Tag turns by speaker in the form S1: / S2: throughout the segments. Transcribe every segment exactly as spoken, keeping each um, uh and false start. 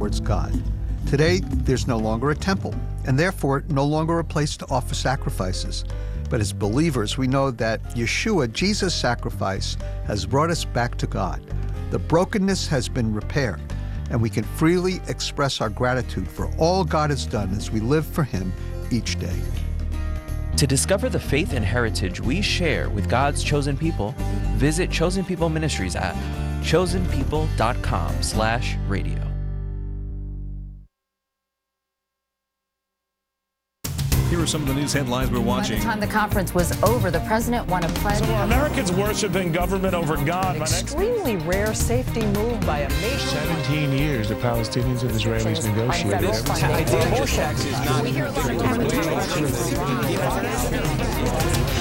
S1: towards God. Today, there's no longer a temple, and therefore no longer a place to offer sacrifices. But as believers, we know that Yeshua, Jesus' sacrifice, has brought us back to God. The brokenness has been repaired, and we can freely express our gratitude for all God has done as we live for Him each day.
S2: To discover the faith and heritage we share with God's chosen people, visit Chosen People Ministries at chosen people dot com slash radio.
S3: Here are some of the news headlines we're watching.
S4: By the time the conference was over, the president won a pledge.
S5: So are Americans worshiping government over God?
S6: An extremely rare safety move by a nation.
S5: seventeen years the Palestinians and Israelis negotiated.
S4: We hear a lot of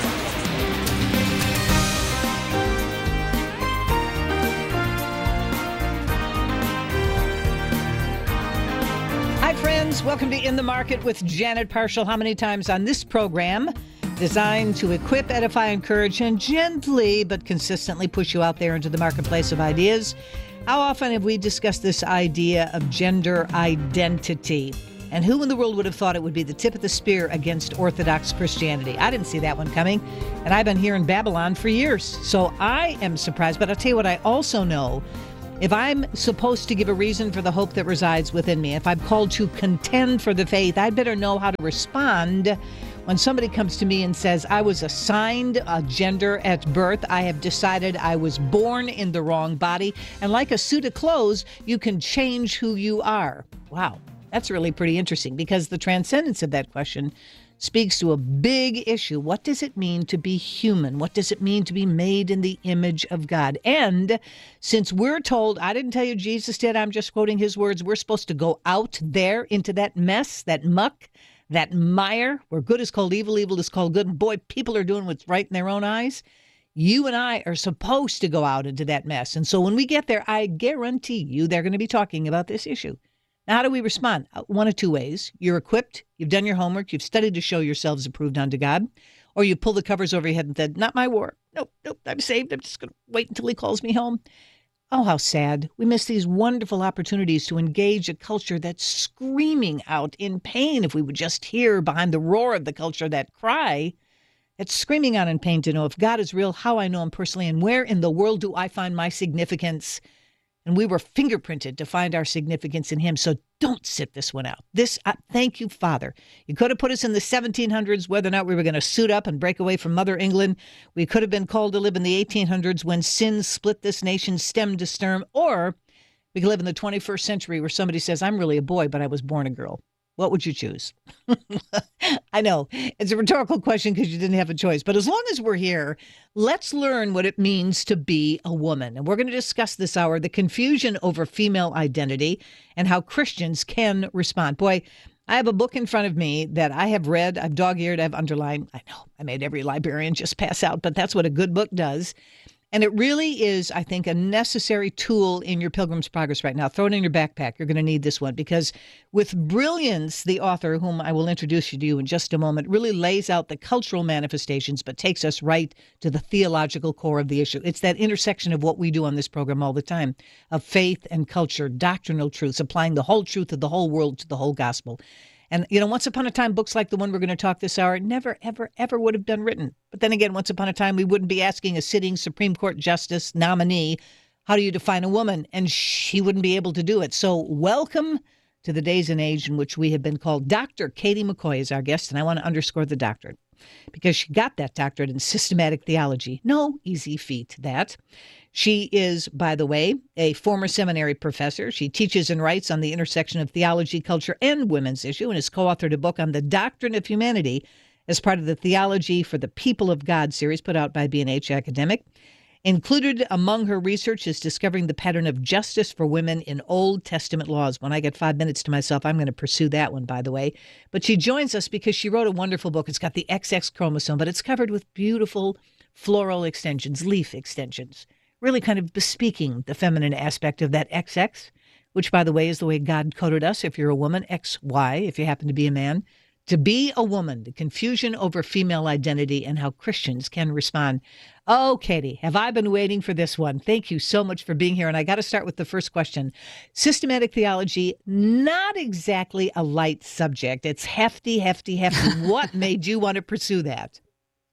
S7: Hi, friends. Welcome to In the Market with Janet Parshall. How many times on this program, designed to equip, edify, encourage, and gently but consistently push you out there into the marketplace of ideas? How often have we discussed this idea of gender identity? And who in the world would have thought it would be the tip of the spear against Orthodox Christianity? I didn't see that one coming, and I've been here in Babylon for years. So I am surprised, but I'll tell you what I also know. If I'm supposed to give a reason for the hope that resides within me, if I'm called to contend for the faith, I'd better know how to respond when somebody comes to me and says, I was assigned a gender at birth, I have decided I was born in the wrong body, and like a suit of clothes, you can change who you are. Wow, that's really pretty interesting, because the transcendence of that question speaks to a big issue. What does it mean to be human? What does it mean to be made in the image of God? And since we're told, I didn't tell you Jesus did, I'm just quoting his words, we're supposed to go out there into that mess, that muck, that mire, where good is called evil, evil is called good, and boy, people are doing what's right in their own eyes. You and I are supposed to go out into that mess. And so when we get there, I guarantee you they're going to be talking about this issue. Now, how do we respond? One of two ways. You're equipped, you've done your homework, you've studied to show yourselves approved unto God, or you pull the covers over your head and said, not my war. Nope, nope, I'm saved. I'm just going to wait until he calls me home. Oh, how sad. We miss these wonderful opportunities to engage a culture that's screaming out in pain. If we would just hear behind the roar of the culture that cry, that's screaming out in pain to know if God is real, how I know him personally, and where in the world do I find my significance? And we were fingerprinted to find our significance in him. So don't sit this one out. This, uh, thank you, Father. You could have put us in the seventeen hundreds, whether or not we were going to suit up and break away from Mother England. We could have been called to live in the eighteen hundreds when sin split this nation stem to stern. Or we could live in the twenty-first century where somebody says, I'm really a boy, but I was born a girl. What would you choose? I know it's a rhetorical question because you didn't have a choice. But as long as we're here, let's learn what it means to be a woman. And we're going to discuss this hour, the confusion over female identity and how Christians can respond. Boy, I have a book in front of me that I have read. I've dog-eared. I've underlined. I know I made every librarian just pass out, but that's what a good book does. And it really is, I think, a necessary tool in your Pilgrim's Progress right now. Throw it in your backpack. You're going to need this one because with brilliance, the author, whom I will introduce you to you in just a moment, really lays out the cultural manifestations, but takes us right to the theological core of the issue. It's that intersection of what we do on this program all the time, of faith and culture, doctrinal truths, applying the whole truth of the whole world to the whole gospel. And, you know, once upon a time, books like the one we're going to talk this hour never, ever, ever would have been written. But then again, once upon a time, we wouldn't be asking a sitting Supreme Court justice nominee, how do you define a woman? And she wouldn't be able to do it. So welcome to the days and age in which we have been called. Doctor Katie McCoy is our guest, and I want to underscore the doctorate because she got that doctorate in systematic theology. No easy feat, that. She is, by the way, a former seminary professor. She teaches and writes on the intersection of theology, culture, and women's issue, and has co-authored a book on the doctrine of humanity as part of the Theology for the People of God series put out by B and H Academic. Included among her research is discovering the pattern of justice for women in Old Testament laws. When I get five minutes to myself, I'm going to pursue that one, by the way. But she joins us because she wrote a wonderful book. It's got the X X chromosome, but it's covered with beautiful floral extensions, leaf extensions, really kind of bespeaking the feminine aspect of that X X, which, by the way, is the way God coded us if you're a woman, X Y if you happen to be a man, To be a woman, the confusion over female identity and how Christians can respond. Oh, Katie, have I been waiting for this one? Thank you so much for being here. And I got to start with the first question. Systematic theology, not exactly a light subject. It's hefty, hefty, hefty. What made you want to pursue that?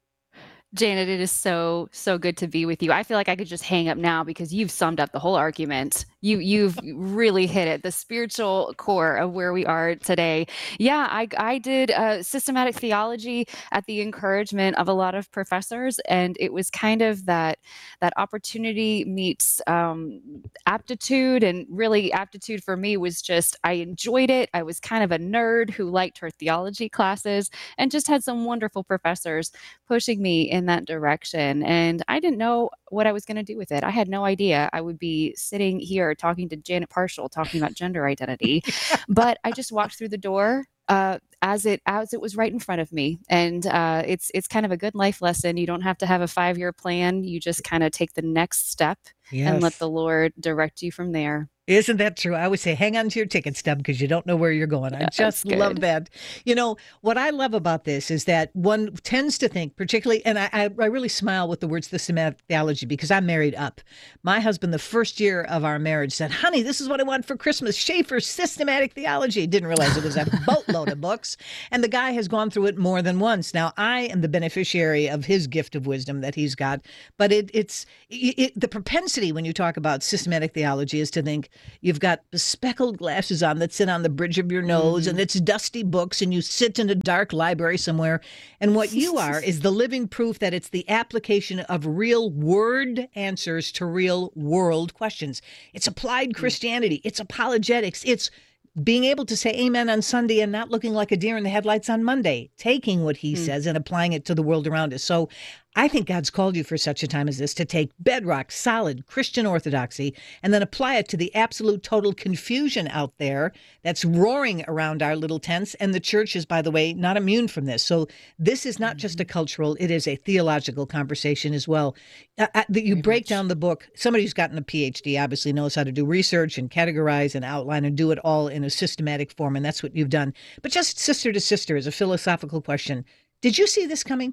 S8: Janet, it is so, so good to be with you. I feel like I could just hang up now because you've summed up the whole argument. You, you've really hit it, the spiritual core of where we are today. Yeah, I, I did uh, systematic theology at the encouragement of a lot of professors, and it was kind of that that opportunity meets um, aptitude, and really aptitude for me was just, I enjoyed it. I was kind of a nerd who liked her theology classes and just had some wonderful professors pushing me in that direction. And I didn't know what I was going to do with it. I had no idea I would be sitting here talking to Janet Parshall, talking about gender identity. But I just walked through the door uh, as it as it was right in front of me. And uh, it's it's kind of a good life lesson. You don't have to have a five-year plan. You just kind of take the next step yes. and let the Lord direct you from there.
S7: Isn't that true? I always say, hang on to your ticket stub because you don't know where you're going.
S8: Yeah,
S7: I just love that. You know, what I love about this is that one tends to think, particularly, and I, I really smile with the words systematic theology because I'm married up. My husband, the first year of our marriage, said, honey, this is what I want for Christmas, Schaeffer's Systematic Theology. Didn't realize it was a boatload of books. And the guy has gone through it more than once. Now, I am the beneficiary of his gift of wisdom that he's got. But it, it's it, the propensity when you talk about systematic theology is to think, you've got the speckled glasses on that sit on the bridge of your nose, mm-hmm. and it's dusty books, and you sit in a dark library somewhere. And what you are is the living proof that it's the application of real word answers to real world questions. It's applied Christianity. It's apologetics. It's being able to say amen on Sunday and not looking like a deer in the headlights on Monday, taking what he mm. says and applying it to the world around us. So I think God's called you for such a time as this to take bedrock, solid Christian orthodoxy and then apply it to the absolute total confusion out there that's roaring around our little tents. And the church is, by the way, not immune from this. So this is not just a cultural, it is a theological conversation as well. Uh, uh, you Very break much. down the book. Somebody who's gotten a P H D obviously knows how to do research and categorize and outline and do it all in a systematic form. And that's what you've done. But just sister to sister is a philosophical question. Did you see this coming?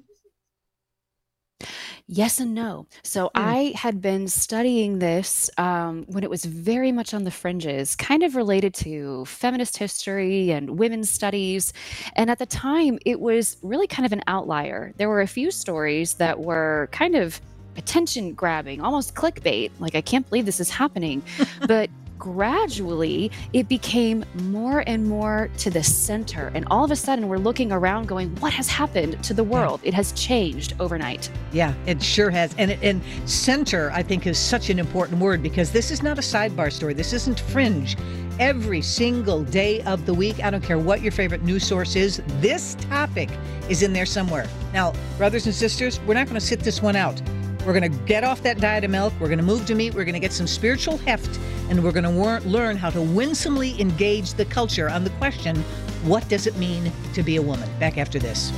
S8: Yes and no. So mm. I had been studying this um, when it was very much on the fringes, kind of related to feminist history and women's studies. And at the time, it was really kind of an outlier. There were a few stories that were kind of attention grabbing, almost clickbait. Like, I can't believe this is happening. But gradually, it became more and more to the center. And all of a sudden, we're looking around going, what has happened to the world? It has changed overnight.
S7: Yeah, it sure has. And, and center, I think, is such an important word because this is not a sidebar story. This isn't fringe. Every single day of the week, I don't care what your favorite news source is, this topic is in there somewhere. Now, brothers and sisters, we're not going to sit this one out. We're going to get off that diet of milk. We're going to move to meat. We're going to get some spiritual heft, and we're going to wor- learn how to winsomely engage the culture on the question, what does it mean to be a woman? Back after this.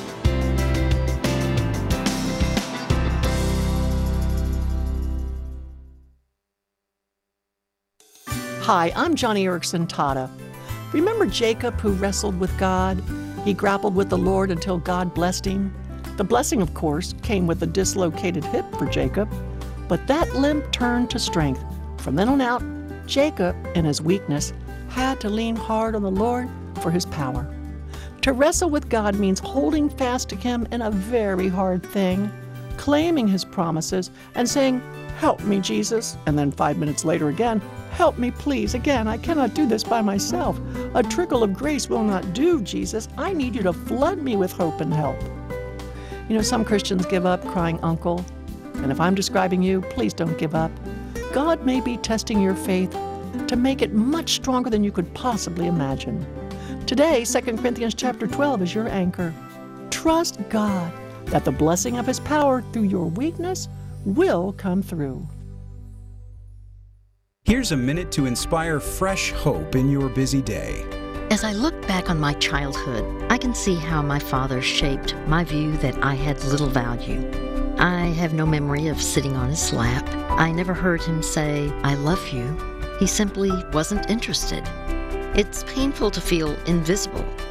S9: Hi, I'm Johnny Erickson Tata. Remember Jacob who wrestled with God? He grappled with the Lord until God blessed him. The blessing, of course, came with a dislocated hip for Jacob, but that limp turned to strength. From then on out, Jacob, in his weakness, had to lean hard on the Lord for his power. To wrestle with God means holding fast to him in a very hard thing, claiming his promises and saying, "Help me, Jesus," and then five minutes later again, "Help me, please, again, I cannot do this by myself. A trickle of grace will not do, Jesus. I need you to flood me with hope and help." You know, some Christians give up crying uncle. And if I'm describing you, please don't give up. God may be testing your faith to make it much stronger than you could possibly imagine. Today, Second Corinthians chapter twelve is your anchor. Trust God that the blessing of his power through your weakness will come through.
S10: Here's a minute to inspire fresh hope in your busy day.
S11: As I look back on my childhood, I can see how my father shaped my view that I had little value. I have no memory of sitting on his lap. I never heard him say, "I love you." He simply wasn't interested. It's painful to feel invisible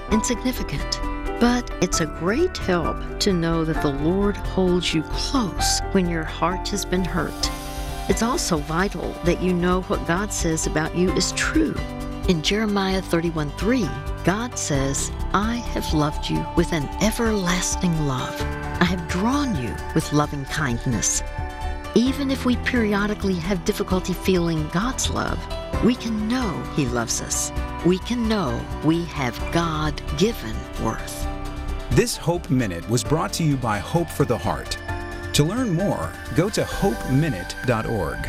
S11: insignificant. But it's a great help to know that the Lord holds you close when your heart has been hurt. It's also vital that you know what God says about you is true. In Jeremiah thirty-one three, God says, I have loved you with an everlasting love. I have drawn you with loving kindness. Even if we periodically have difficulty feeling God's love, we can know He loves us. We can know we have God-given worth.
S10: This Hope Minute was brought to you by Hope for the Heart. To learn more, go to hope minute dot org.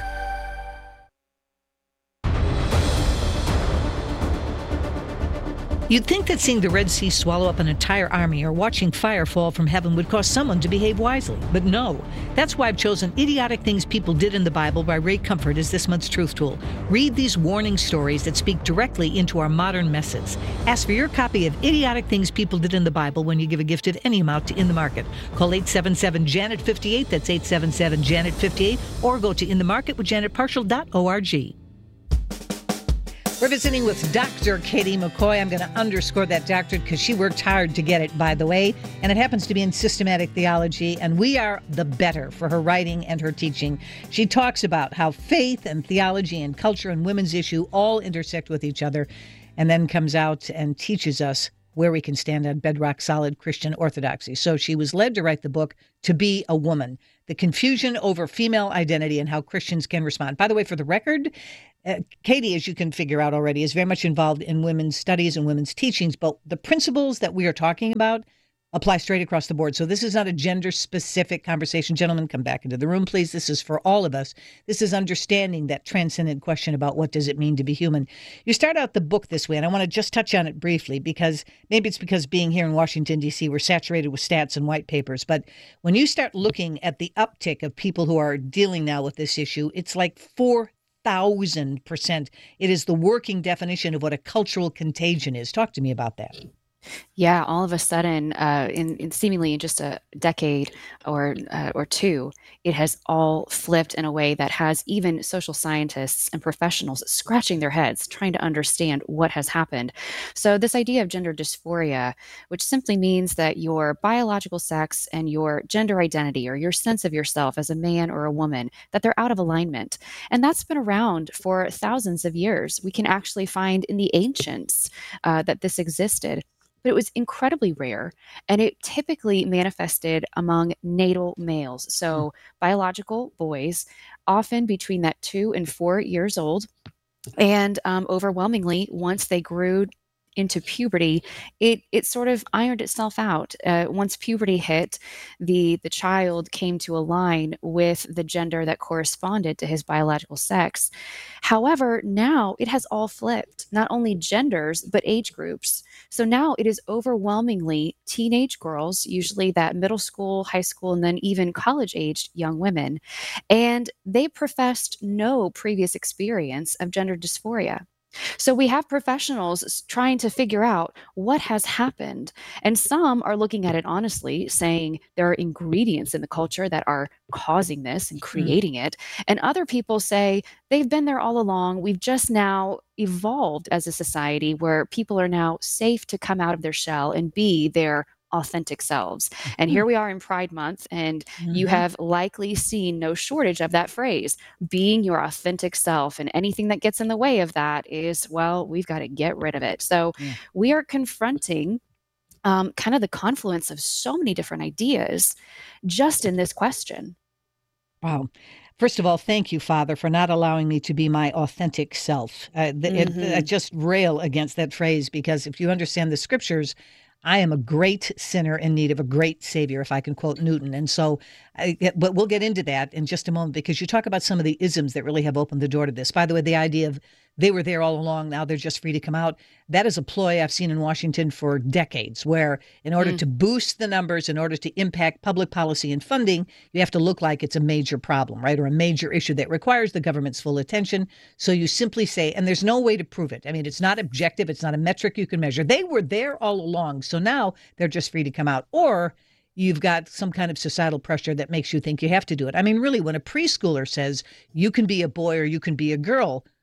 S7: You'd think that seeing the Red Sea swallow up an entire army or watching fire fall from heaven would cause someone to behave wisely. But no. That's why I've chosen Idiotic Things People Did in the Bible by Ray Comfort as this month's Truth Tool. Read these warning stories that speak directly into our modern messes. Ask for your copy of Idiotic Things People Did in the Bible when you give a gift of any amount to In the Market. Call eight seven seven, Janet fifty-eight, that's eight seven seven, Janet fifty-eight, or go to in the market with janet partial dot org. We're visiting with Doctor Katie McCoy. I'm going to underscore that doctorate because she worked hard to get it, by the way. And it happens to be in systematic theology. And we are the better for her writing and her teaching. She talks about how faith and theology and culture and women's issue all intersect with each other, and then comes out and teaches us where we can stand on bedrock solid Christian orthodoxy. So she was led to write the book, To Be a Woman, The Confusion Over Female Identity and How Christians Can Respond. By the way, for the record, Uh, Katie, as you can figure out already, is very much involved in women's studies and women's teachings, but the principles that we are talking about apply straight across the board. So this is not a gender-specific conversation. Gentlemen, come back into the room, please. This is for all of us. This is understanding that transcendent question about what does it mean to be human. You start out the book this way, and I want to just touch on it briefly because maybe it's because being here in Washington, D C, we're saturated with stats and white papers. But when you start looking at the uptick of people who are dealing now with this issue, it's like four thousand percent. It is the working definition of what a cultural contagion is. Talk to me about that.
S8: Yeah, all of a sudden, uh, in, in seemingly in just a decade or uh, or two, it has all flipped in a way that has even social scientists and professionals scratching their heads trying to understand what has happened. So this idea of gender dysphoria, which simply means that your biological sex and your gender identity or your sense of yourself as a man or a woman, that they're out of alignment. And that's been around for thousands of years. We can actually find in the ancients uh, that this existed. But it was incredibly rare, and it typically manifested among natal males. So mm. biological boys, often between that two and four years old. And um, overwhelmingly, once they grew into puberty, it it sort of ironed itself out. Uh, once puberty hit, the the child came to align with the gender that corresponded to his biological sex. However, now it has all flipped, not only genders, but age groups. So now it is overwhelmingly teenage girls, usually that middle school, high school, and then even college-aged young women. And they professed no previous experience of gender dysphoria. So we have professionals trying to figure out what has happened. And some are looking at it honestly, saying there are ingredients in the culture that are causing this and creating mm. it. And other people say they've been there all along. We've just now evolved as a society where people are now safe to come out of their shell and be their authentic selves. And here we are in Pride Month, and mm-hmm. you have likely seen no shortage of that phrase, being your authentic self. And anything that gets in the way of that is, well, we've got to get rid of it. So yeah. we are confronting um, kind of the confluence of so many different ideas just in this question.
S7: Wow. First of all, thank you, Father, for not allowing me to be my authentic self. Uh, th- mm-hmm. it, I just rail against that phrase because if you understand the scriptures, I am a great sinner in need of a great Savior, if I can quote Newton. And so, I, but we'll get into that in just a moment because you talk about some of the isms that really have opened the door to this. By the way, the idea of they were there all along, now they're just free to come out. That is a ploy I've seen in Washington for decades, where in order mm. to boost the numbers, in order to impact public policy and funding, you have to look like it's a major problem, right? Or a major issue that requires the government's full attention. So you simply say, and there's no way to prove it. I mean, it's not objective. It's not a metric you can measure. They were there all along. So now they're just free to come out. Or you've got some kind of societal pressure that makes you think you have to do it. I mean, really, when a preschooler says you can be a boy or you can be a girl,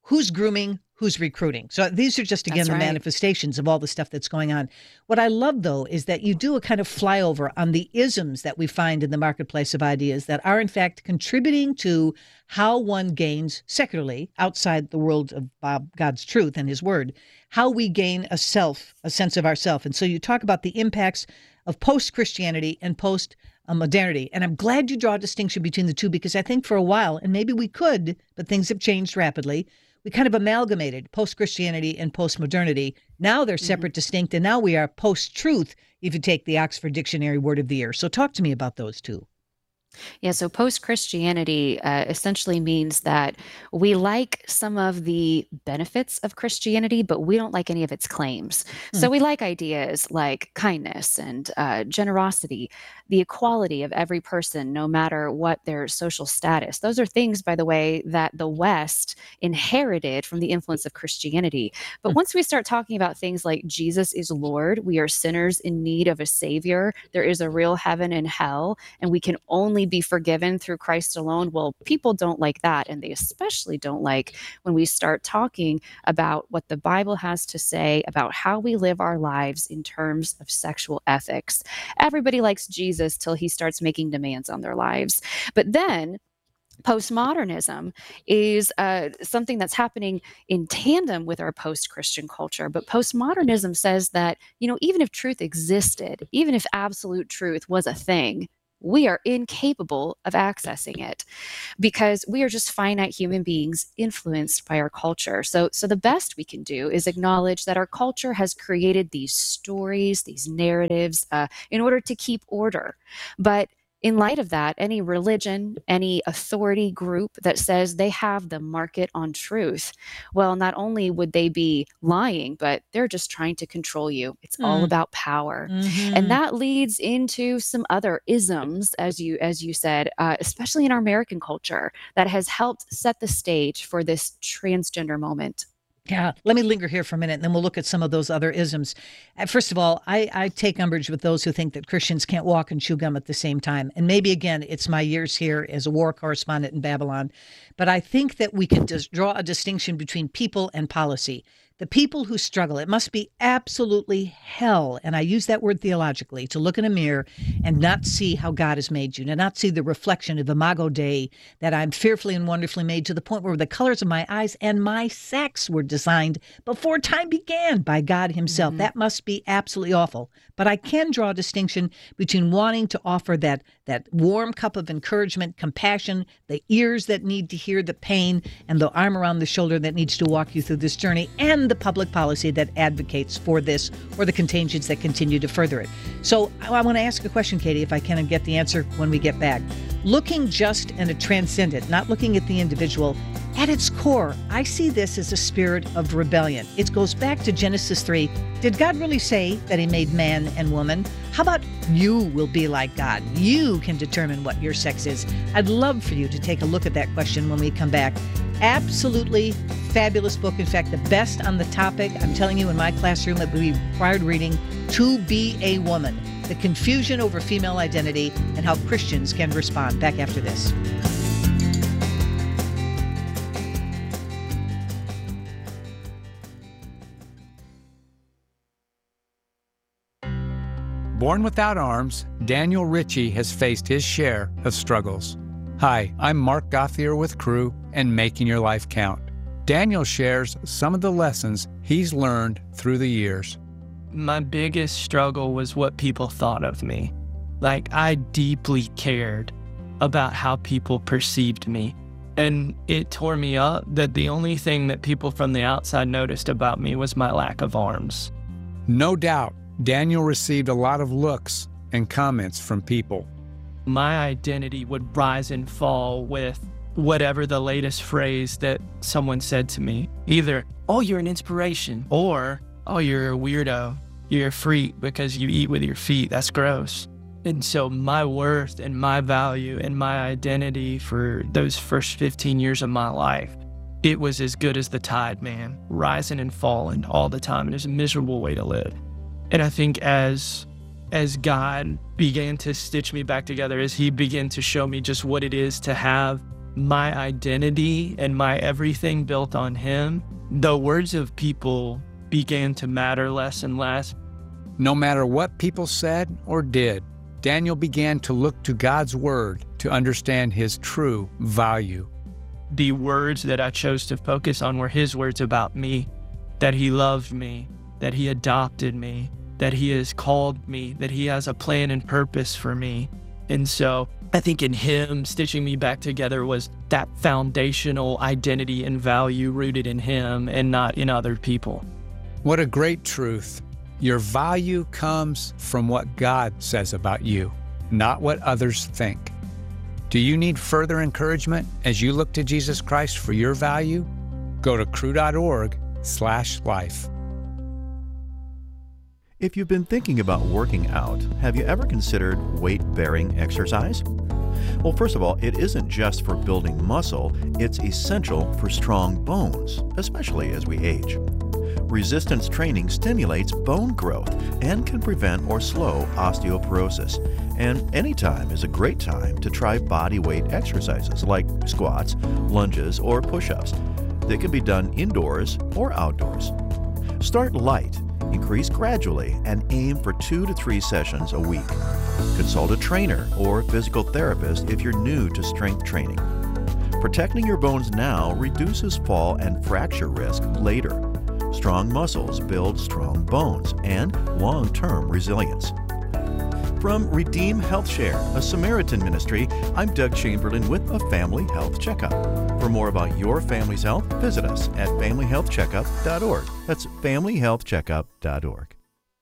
S7: who's grooming, who's recruiting. So these are just, again,
S8: That's
S7: the
S8: right.
S7: manifestations of all the stuff that's going on. What I love, though, is that you do a kind of flyover on the isms that we find in the marketplace of ideas that are, in fact, contributing to how one gains secularly, outside the world of uh, God's truth and his word, how we gain a self, a sense of ourself. And so you talk about the impacts of post-Christianity and post-modernity. And I'm glad you draw a distinction between the two, because I think for a while, and maybe we could, but things have changed rapidly, we kind of amalgamated post-Christianity and post-modernity. Now they're separate, mm-hmm. distinct, and now we are post-truth, if you take the Oxford Dictionary word of the year. So talk to me about those two.
S8: Yeah, so post-Christianity uh, essentially means that we like some of the benefits of Christianity, but we don't like any of its claims. Hmm. So we like ideas like kindness and uh, generosity, the equality of every person, no matter what their social status. Those are things, by the way, that the West inherited from the influence of Christianity. But hmm. once we start talking about things like Jesus is Lord, we are sinners in need of a Savior, there is a real heaven and hell, and we can only be forgiven through Christ alone. Well, people don't like that. And they especially don't like when we start talking about what the Bible has to say about how we live our lives in terms of sexual ethics. Everybody likes Jesus till he starts making demands on their lives. But then postmodernism is uh, something that's happening in tandem with our post-Christian culture. But postmodernism says that, you know, even if truth existed, even if absolute truth was a thing, we are incapable of accessing it because we are just finite human beings influenced by our culture. So, so the best we can do is acknowledge that our culture has created these stories, these narratives, uh, in order to keep order. But in light of that, any religion, any authority group that says they have the market on truth, well, not only would they be lying, but they're just trying to control you. It's mm. all about power. Mm-hmm. And that leads into some other isms, as you as you said, uh, especially in our American culture, that has helped set the stage for this transgender moment.
S7: Yeah, let me linger here for a minute, and then we'll look at some of those other isms. Uh, first of all, I, I take umbrage with those who think that Christians can't walk and chew gum at the same time. And maybe, again, it's my years here as a war correspondent in Babylon. But I think that we can dis- draw a distinction between people and policy. The people who struggle, it must be absolutely hell, and I use that word theologically, to look in a mirror and not see how God has made you, to not see the reflection of Imago Dei, that I'm fearfully and wonderfully made, to the point where the colors of my eyes and my sex were designed before time began by God himself. Mm-hmm. That must be absolutely awful. But I can draw a distinction between wanting to offer that, that warm cup of encouragement, compassion, the ears that need to hear the pain, and the arm around the shoulder that needs to walk you through this journey, and the public policy that advocates for this or the contagions that continue to further it. So I want to ask a question, Katie, if I can, and get the answer when we get back. Looking just and a transcendent, not looking at the individual, at its core, I see this as a spirit of rebellion. It goes back to Genesis three. Did God really say that he made man and woman? How about you will be like God? You can determine what your sex is. I'd love for you to take a look at that question when we come back. Absolutely fabulous book. In fact, the best on the topic. I'm telling you, in my classroom, it would be required reading, To Be a Woman, the confusion over female identity and how Christians can respond. Back after this.
S12: Born without arms, Daniel Ritchie has faced his share of struggles. Hi, I'm Mark Gauthier with Crew and Making Your Life Count. Daniel shares some of the lessons he's learned through the years.
S13: My biggest struggle was what people thought of me. Like, I deeply cared about how people perceived me. And it tore me up that the only thing that people from the outside noticed about me was my lack of arms.
S12: No doubt, Daniel received a lot of looks and comments from people.
S13: My identity would rise and fall with whatever the latest phrase that someone said to me. Either, oh, you're an inspiration, or, oh, you're a weirdo. You're a freak because you eat with your feet. That's gross. And so my worth and my value and my identity for those first fifteen years of my life, it was as good as the tide, man, rising and falling all the time. And it's a miserable way to live. And I think as as God began to stitch me back together, as he began to show me just what it is to have my identity and my everything built on him, the words of people began to matter less and less.
S12: No matter what people said or did, Daniel began to look to God's word to understand his true value.
S13: The words that I chose to focus on were his words about me, that he loved me, that he adopted me, that he has called me, that he has a plan and purpose for me. And so I think in him stitching me back together was that foundational identity and value rooted in him and not in other people.
S12: What a great truth. Your value comes from what God says about you, not what others think. Do you need further encouragement as you look to Jesus Christ for your value? Go to cru.org slash life.
S14: If you've been thinking about working out, have you ever considered weight-bearing exercise? Well, first of all, it isn't just for building muscle, it's essential for strong bones, especially as we age. Resistance training stimulates bone growth and can prevent or slow osteoporosis. And any time is a great time to try body weight exercises like squats, lunges, or push-ups. They can be done indoors or outdoors. Start light, increase gradually, and aim for two to three sessions a week. Consult a trainer or physical therapist if you're new to strength training. Protecting your bones now reduces fall and fracture risk later. Strong muscles build strong bones and long-term resilience. From Redeem Health Share, a Samaritan ministry, I'm Doug Chamberlain with a Family Health Checkup. For more about your family's health, visit us at family health checkup dot org. That's family health checkup dot org.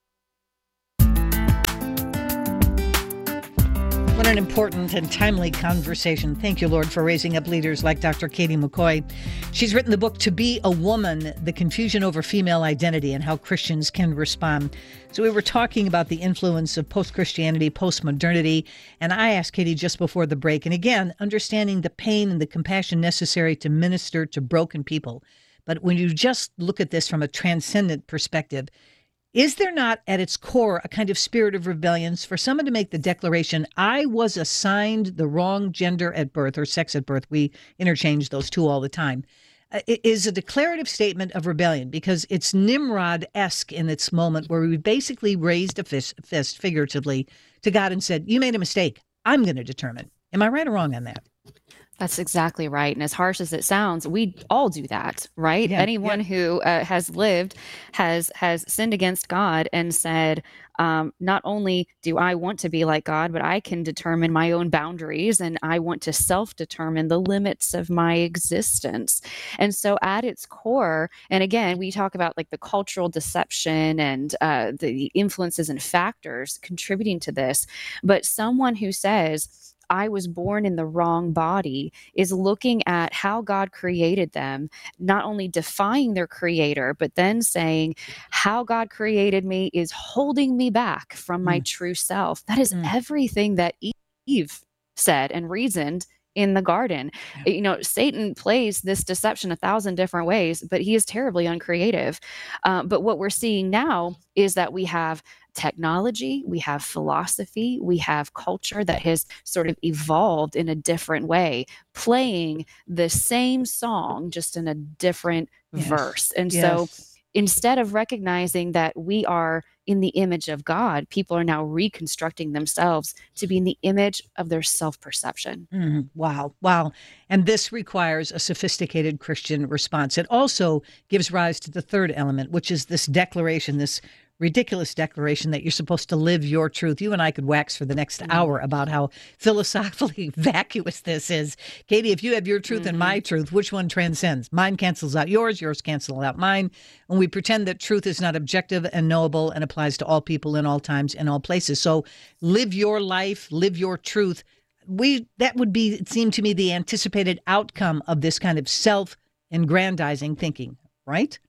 S7: What an important and timely conversation. Thank you, Lord, for raising up leaders like Doctor Katie McCoy. She's written the book, To Be a Woman, The Confusion Over Female Identity and How Christians Can Respond. So we were talking about the influence of post-Christianity, post-modernity, and I asked Katie just before the break, and again, understanding the pain and the compassion necessary to minister to broken people. But when you just look at this from a transcendent perspective, is there not at its core a kind of spirit of rebellion for someone to make the declaration, I was assigned the wrong gender at birth or sex at birth? We interchange those two all the time. Uh, it is a declarative statement of rebellion because it's Nimrod-esque in its moment where we basically raised a fist, fist figuratively to God and said, you made a mistake. I'm going to determine. Am I right or wrong on that?
S8: That's exactly right. And as harsh as it sounds, we all do that, right?
S7: Yeah,
S8: Anyone
S7: yeah.
S8: who uh, has lived has has sinned against God and said, um, not only do I want to be like God, but I can determine my own boundaries and I want to self-determine the limits of my existence. And so at its core, and again, we talk about like the cultural deception and uh, the influences and factors contributing to this, but someone who says, I was born in the wrong body is looking at how God created them, not only defying their creator, but then saying how God created me is holding me back from my mm. true self. That is mm. everything that Eve said and reasoned in the garden. Yeah. You know, Satan plays this deception a thousand different ways, but he is terribly uncreative. Uh, but what we're seeing now is that we have technology, we have philosophy, we have culture that has sort of evolved in a different way, playing the same song, just in a different yes. verse. And yes. so instead of recognizing that we are in the image of God, people are now reconstructing themselves to be in the image of their self-perception.
S7: Mm, wow. Wow. And this requires a sophisticated Christian response. It also gives rise to the third element, which is this declaration, this ridiculous declaration that you're supposed to live your truth. You and I could wax for the next mm-hmm. hour about how philosophically vacuous this is. Katie, if you have your truth mm-hmm. and my truth, which one transcends? Mine cancels out yours, yours cancels out mine. And we pretend that truth is not objective and knowable and applies to all people in all times and all places. So live your life, live your truth. We that would be, it seemed to me, the anticipated outcome of this kind of self-aggrandizing thinking, right?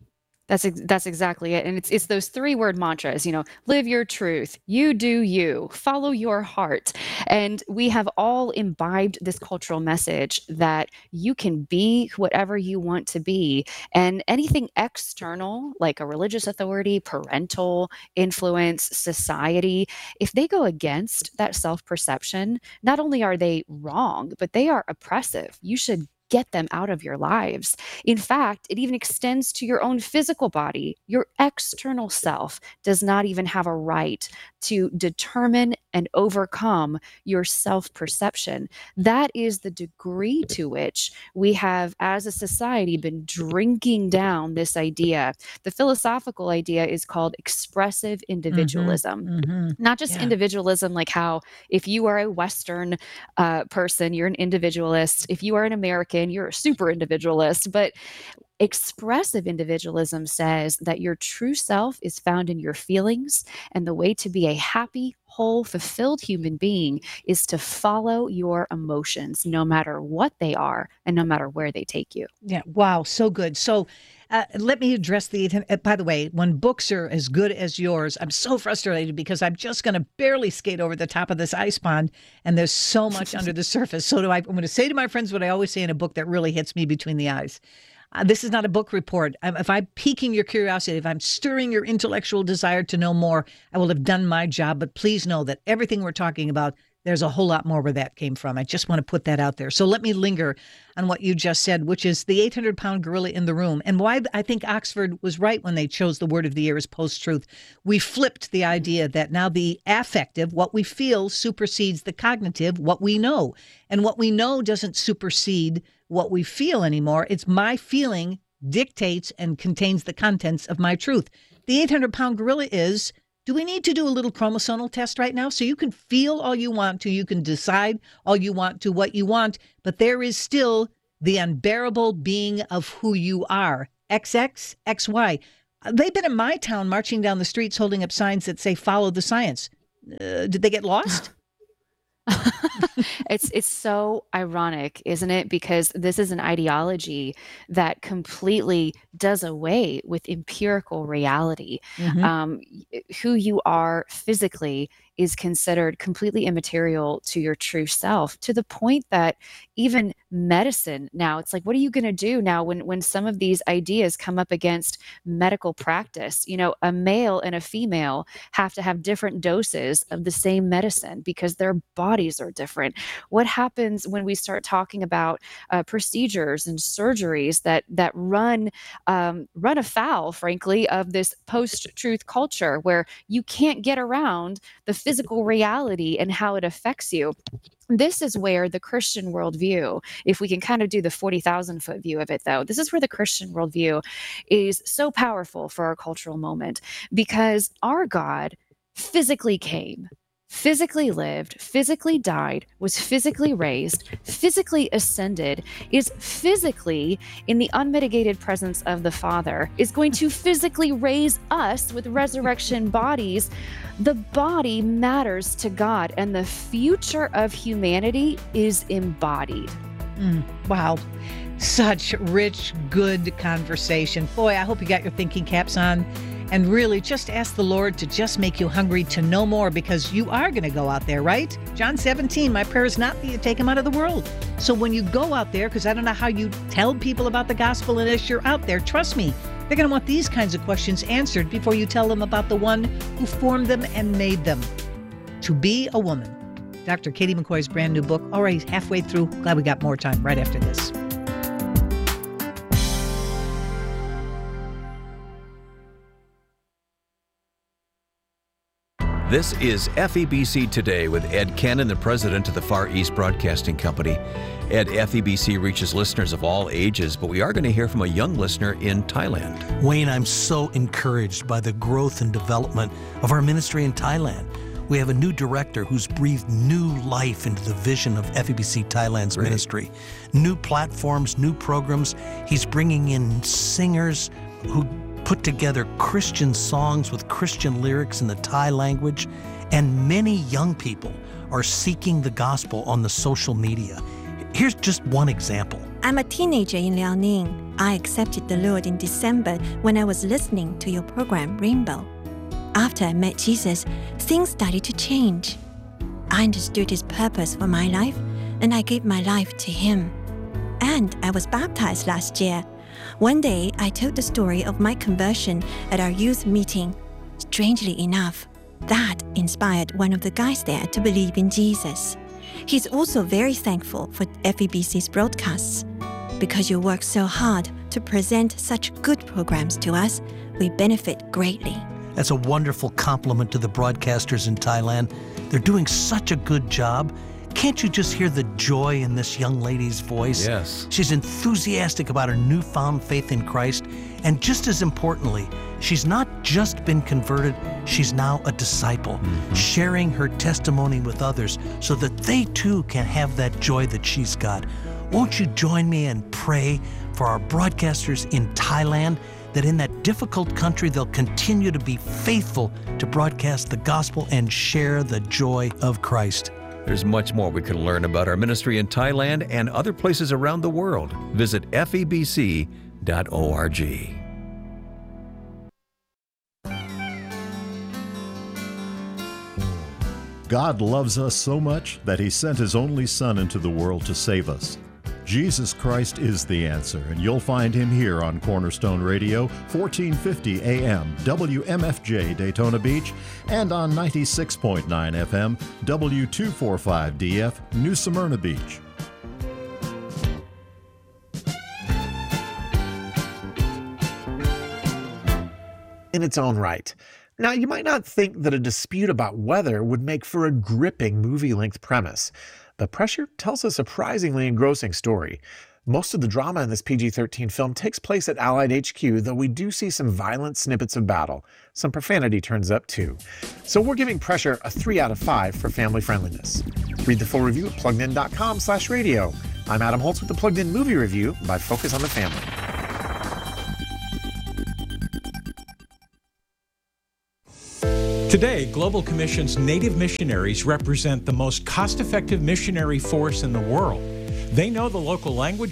S8: That's ex- that's exactly it. And it's it's those three word mantras, you know, live your truth, you do you, follow your heart. And we have all imbibed this cultural message that you can be whatever you want to be. And anything external, like a religious authority, parental influence, society, if they go against that self-perception, not only are they wrong, but they are oppressive. You should get them out of your lives. In fact, it even extends to your own physical body. Your external self does not even have a right to determine and overcome your self-perception. That is the degree to which we have, as a society, been drinking down this idea. The philosophical idea is called expressive individualism.
S7: Mm-hmm. Mm-hmm.
S8: Not just
S7: Yeah.
S8: individualism, like how if you are a Western uh, person, you're an individualist. If you are an American, you're a super individualist. But expressive individualism says that your true self is found in your feelings, and the way to be a happy, whole, fulfilled human being is to follow your emotions, no matter what they are and no matter where they take you.
S7: Yeah. Wow. So good. So uh, let me address the, uh, by the way, when books are as good as yours, I'm so frustrated because I'm just going to barely skate over the top of this ice pond and there's so much under the surface. So do I, I'm going to say to my friends what I always say in a book that really hits me between the eyes. Uh, this is not a book report. Um, if I'm piquing your curiosity, if I'm stirring your intellectual desire to know more, I will have done my job. But please know that everything we're talking about, there's a whole lot more where that came from. I just want to put that out there. So let me linger on what you just said, which is the eight hundred pound gorilla in the room, and why I think Oxford was right when they chose the word of the year as post-truth. We flipped the idea that now the affective, what we feel, supersedes the cognitive, what we know. And what we know doesn't supersede what we feel anymore. It's my feeling dictates and contains the contents of my truth. The eight hundred pound gorilla is, do we need to do a little chromosomal test right now? So you can feel all you want to, you can decide all you want to what you want, but there is still the unbearable being of who you are. X X, X Y. They've been in my town marching down the streets holding up signs that say, follow the science. Uh, did they get lost?
S8: it's it's so ironic, isn't it? Because this is an ideology that completely does away with empirical reality.
S7: Mm-hmm.
S8: Um, who you are physically is considered completely immaterial to your true self, to the point that even medicine now, it's like, what are you going to do now when, when some of these ideas come up against medical practice? You know, a male and a female have to have different doses of the same medicine because their bodies are different. What happens when we start talking about uh, procedures and surgeries that that run um, run afoul, frankly, of this post-truth culture where you can't get around the physical reality and how it affects you? This is where the Christian worldview, if we can kind of do the forty thousand foot view of it, though, this is where the Christian worldview is so powerful for our cultural moment, because our God physically came, physically lived, physically died, was physically raised, physically ascended, is physically in the unmitigated presence of the Father, is going to physically raise us with resurrection bodies. The body matters to God, and the future of humanity is embodied.
S7: Mm, wow. Such rich, good conversation. Boy, I hope you got your thinking caps on. And really, just ask the Lord to just make you hungry to know more, because you are going to go out there, right? John seventeen, my prayer is not that you take them out of the world. So when you go out there, because I don't know how you tell people about the gospel unless you're out there, trust me, they're going to want these kinds of questions answered before you tell them about the one who formed them and made them. To Be a Woman. Doctor Katie McCoy's brand new book, already halfway through. Glad we got more time right after this.
S14: This is F E B C Today with Ed Cannon, the president of the Far East Broadcasting Company. Ed, F E B C reaches listeners of all ages, but we are going to hear from a young listener in Thailand.
S15: Wayne, I'm so encouraged by the growth and development of our ministry in Thailand. We have a new director who's breathed new life into the vision of F E B C Thailand's
S14: Great.
S15: ministry. New platforms, new programs. He's bringing in singers who put together Christian songs with Christian lyrics in the Thai language, and many young people are seeking the gospel on the social media. Here's just one example.
S16: I'm a teenager in Liaoning. I accepted the Lord in December when I was listening to your program, Rainbow. After I met Jesus, things started to change. I understood his purpose for my life, and I gave my life to him. And I was baptized last year. One day, I told the story of my conversion at our youth meeting. Strangely enough, that inspired one of the guys there to believe in Jesus. He's also very thankful for F E B C's broadcasts. Because you work so hard to present such good programs to us, we benefit greatly.
S15: That's a wonderful compliment to the broadcasters in Thailand. They're doing such a good job. Can't you just hear the joy in this young lady's voice?
S3: Yes.
S15: She's enthusiastic about her newfound faith in Christ. And just as importantly, she's not just been converted, she's now a disciple, mm-hmm. sharing her testimony with others so that they too can have that joy that she's got. Won't you join me and pray for our broadcasters in Thailand, that in that difficult country they'll continue to be faithful to broadcast the gospel and share the joy of Christ.
S3: There's much more we can learn about our ministry in Thailand and other places around the world. Visit F E B C dot org.
S17: God loves us so much that he sent his only Son into the world to save us. Jesus Christ is the answer, and you'll find him here on Cornerstone Radio, fourteen fifty A M, W M F J Daytona Beach, and on ninety-six point nine F M, W two forty-five D F, New Smyrna Beach.
S18: In its own right. Now, you might not think that a dispute about weather would make for a gripping movie-length premise, but Pressure tells a surprisingly engrossing story. Most of the drama in this P G thirteen film takes place at Allied H Q, though we do see some violent snippets of battle. Some profanity turns up too. So we're giving Pressure a three out of five for family friendliness. Read the full review at plugged in dot com slash radio. I'm Adam Holtz with the Plugged In Movie Review by Focus on the Family.
S19: Today, Global Commission's Native missionaries represent the most cost-effective missionary force in the world. They know the local language